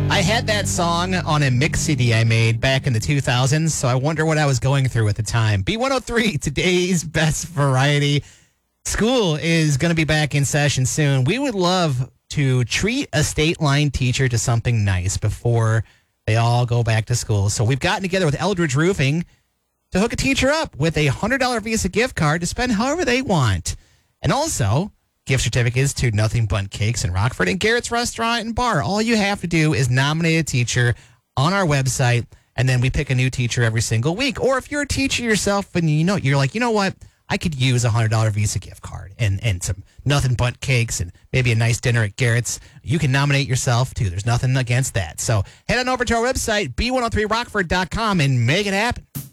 I had that song on a mix CD I made back in the 2000s, so I wonder what I was going through at the time. B103, today's best variety. School is going to be back in session soon. We would love to treat a state line teacher to something nice before they all go back to school. So we've gotten together with Eldridge Roofing to hook a teacher up with a $100 Visa gift card to spend however they want. And also gift certificates to Nothing But Cakes in Rockford and Garrett's Restaurant and Bar. All you have to do is nominate a teacher on our website, and then we pick a new teacher every single week. Or if you're a teacher yourself and you're like, you know what? I could use a $100 Visa gift card and some Nothing But Cakes and maybe a nice dinner at Garrett's. You can nominate yourself, too. There's nothing against that. So head on over to our website, b103rockford.com, and make it happen.